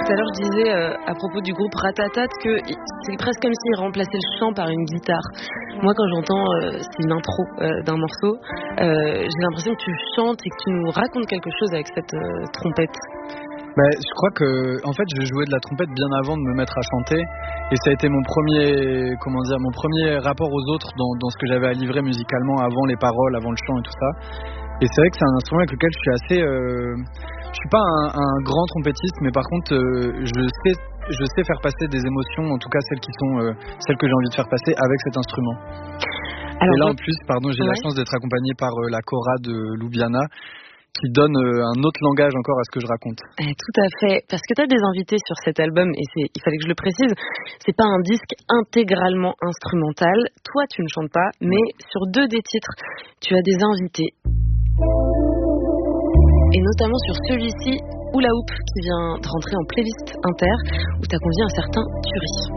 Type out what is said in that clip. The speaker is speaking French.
Tout à l'heure, je disais à propos du groupe Ratatat que c'est presque comme s'ils remplaçaient le chant par une guitare. Moi, quand j'entends c'est une intro d'un morceau, j'ai l'impression que tu chantes et que tu nous racontes quelque chose avec cette trompette. Je crois que en fait je jouais de la trompette bien avant de me mettre à chanter et ça a été mon premier rapport aux autres dans ce que j'avais à livrer musicalement avant les paroles, avant le chant et tout ça. Et c'est vrai que c'est un instrument avec lequel je suis assez je suis pas un grand trompettiste, mais par contre je sais faire passer des émotions, en tout cas celles que j'ai envie de faire passer avec cet instrument. Alors, et là en plus j'ai la chance d'être accompagné par la Cora de Ljubljana, qui donne un autre langage encore à ce que je raconte. Tout à fait, parce que tu as des invités sur cet album, et il fallait que je le précise, c'est pas un disque intégralement instrumental, toi tu ne chantes pas, mais sur 2 des titres, tu as des invités. Et notamment sur celui-ci, Hula Hoop, qui vient de rentrer en playlist inter, où tu as convié un certain Turi.